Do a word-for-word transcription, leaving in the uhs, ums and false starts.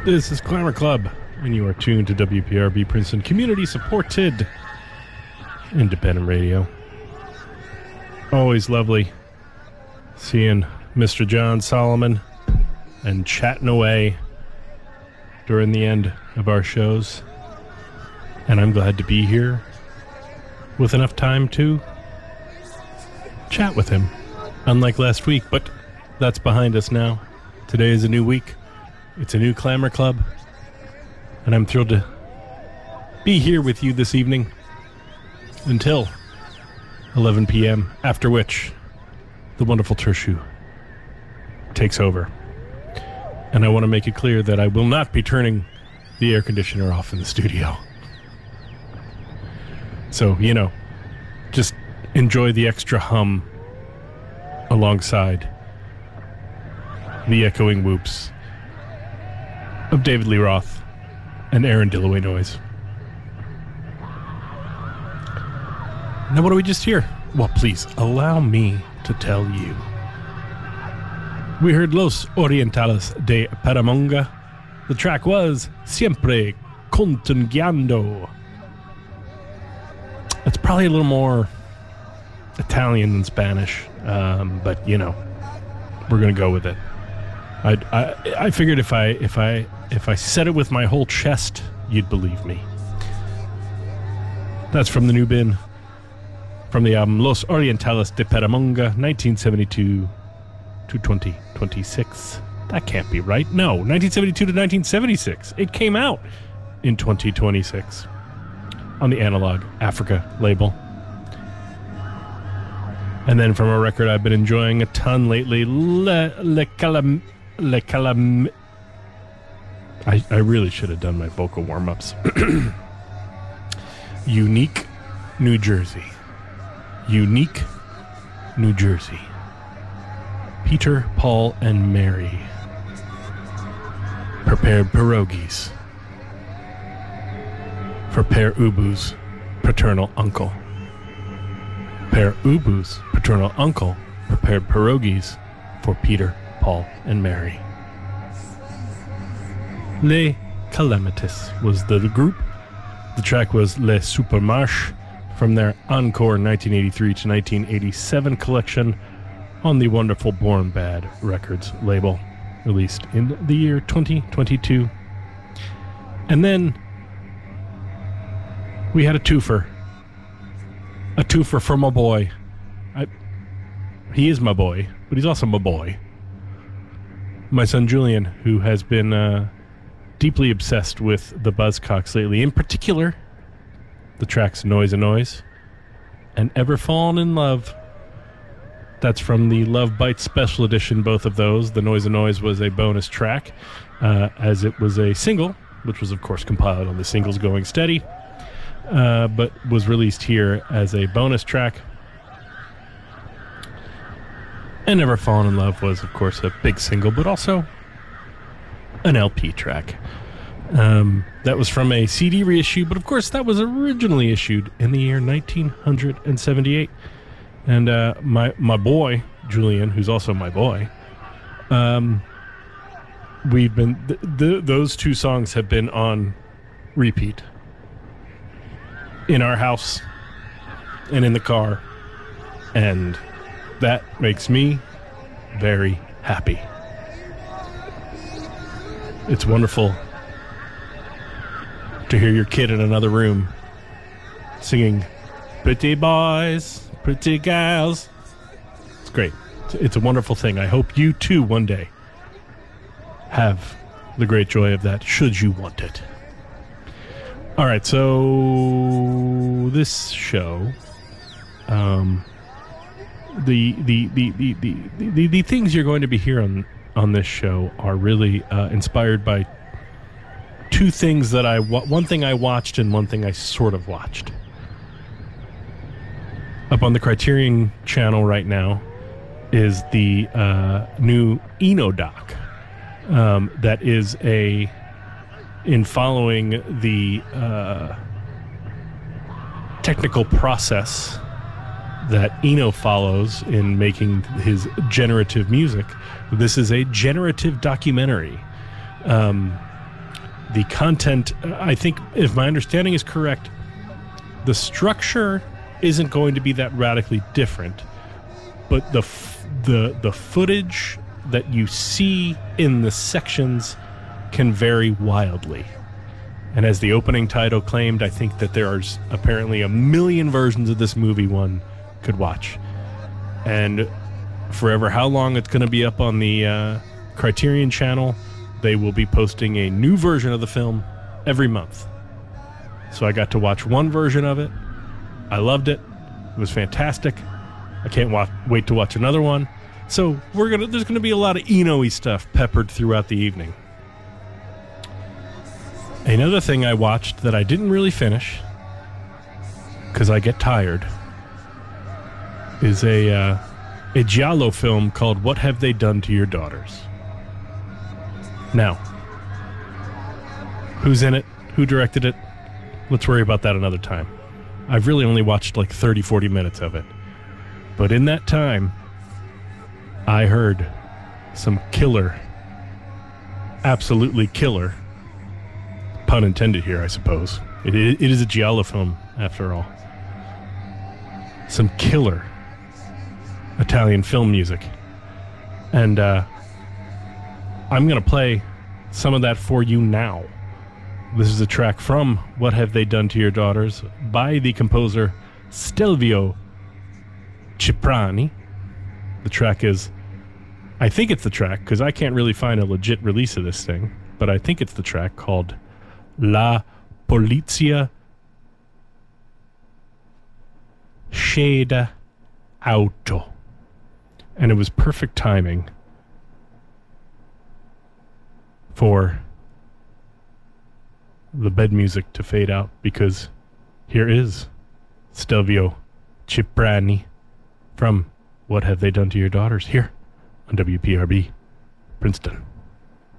This is Clamor Club, and you are tuned to W P R B Princeton, community-supported independent radio. Always lovely seeing Mister John Solomon and chatting away during the end of our shows. And I'm glad to be here with enough time to chat with him, unlike last week, but that's behind us now. Today is a new week. It's a new Clamor Club, and I'm thrilled to be here with you this evening until eleven p.m., after which the wonderful Tershu takes over. And I want to make it clear that I will not be turning the air conditioner off in the studio. So, you know, just enjoy the extra hum alongside the echoing whoops of David Lee Roth and Aaron Dillaway Noise. Now, what do we just hear? Well, please, allow me to tell you. We heard Los Orientales de Paramonga. The track was Siempre Contungiando. It's probably a little more Italian than Spanish, um, but, you know, we're going to go with it. I, I I figured if I if I if I said it with my whole chest, you'd believe me. That's from the new bin, from the album Los Orientales de Paramonga, nineteen seventy-two to twenty twenty-six. That can't be right. No, nineteen seventy-two to nineteen seventy-six. It came out in twenty twenty-six on the Analog Africa label. And then from a record I've been enjoying a ton lately, Le, Le Calam... Le Calam... I, I really should have done my vocal warm-ups. Unique, New Jersey. Unique, New Jersey. Peter, Paul, and Mary prepared pierogies for Père Ubu's paternal uncle. Père Ubu's paternal uncle prepared pierogies for Peter, Paul, and Mary. Les Calamities was the group. The track was Les Supermarches from their Encore nineteen eighty-three to nineteen eighty-seven collection on the wonderful Born Bad Records label, released in the year twenty twenty-two. And then we had a twofer. A twofer for my boy. I, he is my boy, but he's also my boy. My son Julian, who has been uh, deeply obsessed with the Buzzcocks lately. In particular, the tracks Noise and Noise and Ever Fallen in Love. That's from the Love Bites Special Edition, both of those. The Noise and Noise was a bonus track, uh, as it was a single, which was, of course, compiled on the Singles Going Steady, uh, but was released here as a bonus track. And Never Fallen in Love was, of course, a big single, but also an L P track. Um, that was from a C D reissue, but of course that was originally issued in the year nineteen seventy-eight. And uh, my my boy, Julian, who's also my boy, um, we've been, th- th- those two songs have been on repeat in our house and in the car, and that makes me very happy. It's wonderful to hear your kid in another room singing Pretty Boys, Pretty Gals. It's great. It's a wonderful thing. I hope you too one day have the great joy of that, should you want it. All right, so this show, um, the the the the the, the, the things you're going to be hearing on, on this show are really uh, inspired by two things that I wa- one thing I watched and one thing I sort of watched. Up on the Criterion channel right now is the uh, new Eno doc. Um, that is a in following the uh, technical process that Eno follows in making his generative music. This is a generative documentary. Um, the content, I think, if my understanding is correct, the structure isn't going to be that radically different, but the f- the the footage that you see in the sections can vary wildly. And as the opening title claimed, I think that there's apparently a million versions of this movie one could watch. And forever how long it's going to be up on the uh, Criterion channel, they will be posting a new version of the film every month. So I got to watch one version of it. I loved it. It was fantastic. I can't wa- wait to watch another one. So we're gonna there's gonna be a lot of Eno-y stuff peppered throughout the evening. Another thing I watched that I didn't really finish, because I get tired, is a uh, a giallo film called What Have They Done to Your Daughters? Now, who's in it? Who directed it? Let's worry about that another time. I've really only watched like thirty, forty minutes of it. But in that time, I heard some killer, absolutely killer, pun intended here, I suppose. It, it, it is a giallo film, after all. Some killer Italian film music. And uh, I'm going to play some of that for you now. This is a track from What Have They Done to Your Daughters by the composer Stelvio Cipriani. The track is, I think it's the track, because I can't really find a legit release of this thing, but I think it's the track called La Polizia Sceda Auto. And it was perfect timing for the bed music to fade out, because here is Stelvio Cipriani from What Have They Done to Your Daughters, here on W P R B Princeton.